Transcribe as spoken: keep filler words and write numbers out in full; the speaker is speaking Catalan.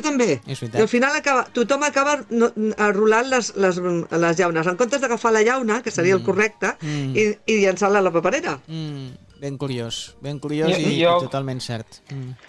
també. És I al veritat. final acaba, tothom acaba no, enrolant les, les, les llaunes. En comptes d'agafar la llauna, que seria el correcte, Mm. i, i llançar-la a la paperera. Mm, ben curiós, ben curiós Jo- i, jo- i totalment cert. Mm.